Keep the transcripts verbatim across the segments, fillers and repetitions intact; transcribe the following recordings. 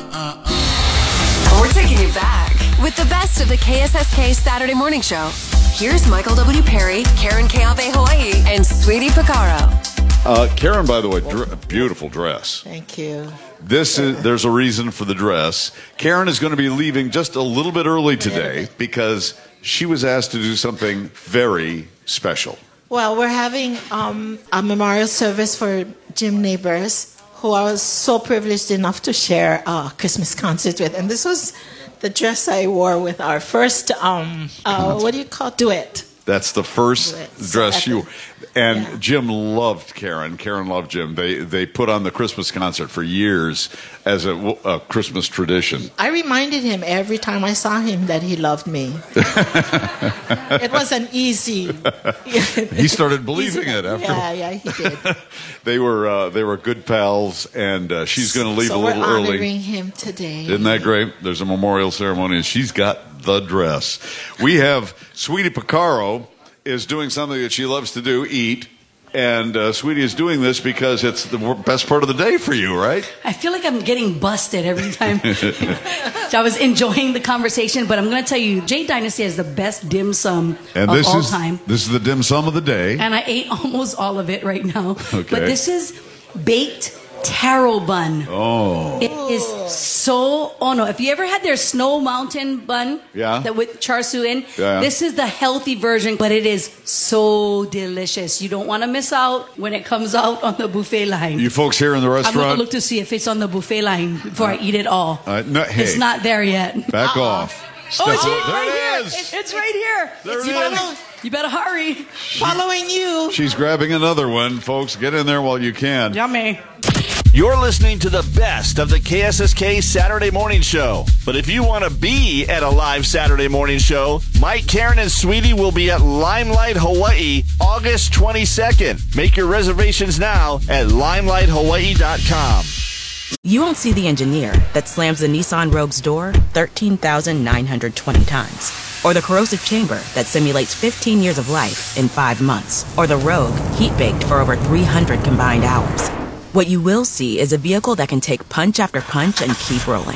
uh, uh. We're taking you back with the best of the K S S K Saturday Morning Show. Here's Michael W. Perry, Karen Keave Hawaii, and Sweetie Picaro. Uh, Karen, by the way, dr- beautiful dress. Thank you. This is, there's a reason for the dress. Karen is going to be leaving just a little bit early today because she was asked to do something very special. Well, we're having um, a memorial service for Jim Neighbors, who I was so privileged enough to share a Christmas concert with. And this was the dress I wore with our first, um, uh, what do you call it? Duet. That's the first Duet. dress So you... And yeah. Jim loved Karen. Karen loved Jim. They they put on the Christmas concert for years as a, a Christmas tradition. I reminded him every time I saw him that he loved me. It was an easy... He started believing easy, it after. Yeah, yeah, he did. They were uh, they were good pals, and uh, she's going to leave so a little we're early. honoring him today. Isn't that great? There's a memorial ceremony, and she's got the dress. We have Sweetie Picaro is doing something that she loves to do, eat. And uh, Sweetie is doing this because it's the best part of the day for you, right? I feel like I'm getting busted every time. So I was enjoying the conversation, but I'm going to tell you, Jade Dynasty has the best dim sum and of this all is, time. This is the dim sum of the day. And I ate almost all of it right now. Okay. But this is baked taro bun. Oh. It is so, oh no, if you ever had their Snow Mountain bun, yeah, that with char siu in, yeah. This is the healthy version, but it is so delicious. You don't want to miss out when it comes out on the buffet line. You folks here in the restaurant? I'm going to look to see if it's on the buffet line before I eat it all. Uh, no, hey, it's not there yet. Back uh-uh. off. Oh, it's there right it here. is. It's, it's right here. There it's it you is. Better, you better hurry. Following you. She's grabbing another one, folks. Get in there while you can. Yummy. You're listening to the best of the K S S K Saturday Morning Show. But if you want to be at a live Saturday morning show, Mike, Karen, and Sweetie will be at Limelight, Hawaii, August twenty-second. Make your reservations now at limelight hawaii dot com. You won't see the engineer that slams the Nissan Rogue's door thirteen thousand nine hundred twenty times. Or the corrosive chamber that simulates fifteen years of life in five months. Or the Rogue heat-baked for over three hundred combined hours. What you will see is a vehicle that can take punch after punch and keep rolling.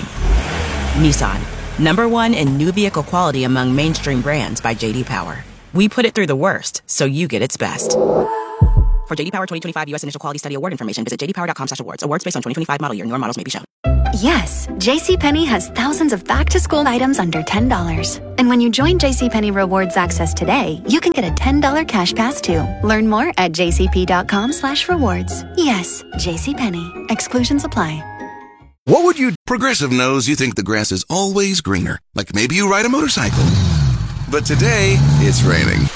Nissan, number one in new vehicle quality among mainstream brands by J D Power. We put it through the worst, so you get its best. For J D Power twenty twenty-five U S Initial Quality Study Award information, visit j d power dot com slash awards. Awards based on twenty twenty-five model year. Newer models may be shown. Yes, JCPenney has thousands of back-to-school items under ten dollars. And when you join JCPenney Rewards Access today, you can get a ten dollars cash pass too. Learn more at j c p dot com slash rewards. Yes, JCPenney. Exclusions apply. What would you... Progressive knows you think the grass is always greener. Like maybe you ride a motorcycle. But today, it's raining.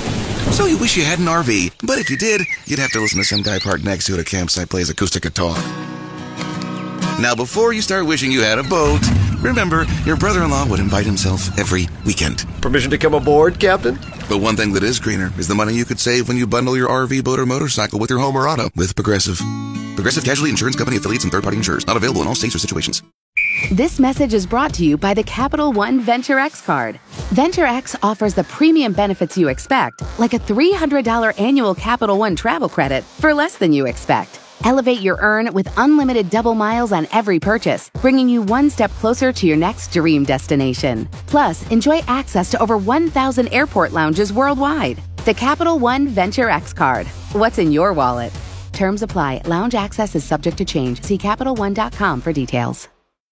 So you wish you had an R V. But if you did, you'd have to listen to some guy parked next to it at a campsite plays acoustic guitar. Now, before you start wishing you had a boat, remember, your brother-in-law would invite himself every weekend. Permission to come aboard, Captain? But one thing that is greener is the money you could save when you bundle your R V, boat, or motorcycle with your home or auto with Progressive. Progressive Casualty Insurance Company affiliates and third-party insurers. Not available in all states or situations. This message is brought to you by the Capital One Venture X card. Venture X offers the premium benefits you expect, like a three hundred dollars annual Capital One travel credit for less than you expect. Elevate your earn with unlimited double miles on every purchase, bringing you one step closer to your next dream destination. Plus, enjoy access to over one thousand airport lounges worldwide. The Capital One Venture X card. What's in your wallet? Terms apply. Lounge access is subject to change. See capital one dot com for details.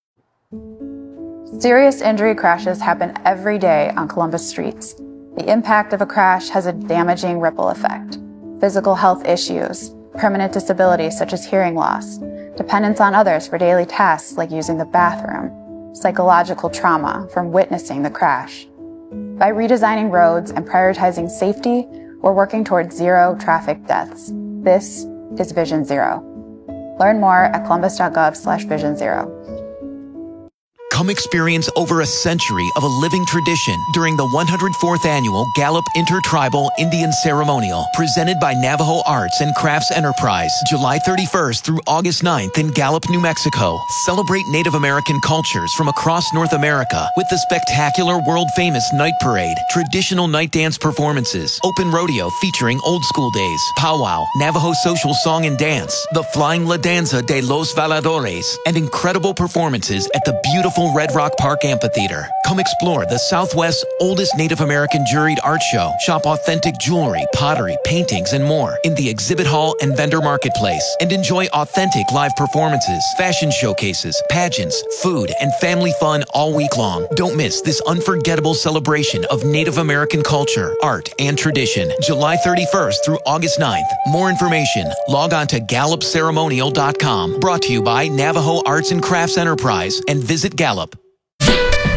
Serious injury crashes happen every day on Columbus streets. The impact of a crash has a damaging ripple effect. Physical health issues, permanent disabilities such as hearing loss, dependence on others for daily tasks like using the bathroom, psychological trauma from witnessing the crash. By redesigning roads and prioritizing safety, we're working towards zero traffic deaths. This is Vision Zero. Learn more at columbus dot gov slash vision zero. Come experience over a century of a living tradition during the one hundred fourth Annual Gallup Intertribal Indian Ceremonial, presented by Navajo Arts and Crafts Enterprise, July thirty-first through August ninth in Gallup, New Mexico. Celebrate Native American cultures from across North America with the spectacular world-famous Night Parade, traditional night dance performances, open rodeo featuring old school days, powwow, Navajo social song and dance, the Flying La Danza de los Valadores, and incredible performances at the beautiful Red Rock Park Amphitheater. Come explore the Southwest's oldest Native American juried art show, shop authentic jewelry, pottery, paintings, and more in the exhibit hall and vendor marketplace, and enjoy authentic live performances, fashion showcases, pageants, food, and family fun all week long. Don't miss this unforgettable celebration of Native American culture, art, and tradition, July thirty-first through August ninth. More information, log on to gallup ceremonial dot com. Brought to you by Navajo Arts and Crafts Enterprise and Visit Gallup.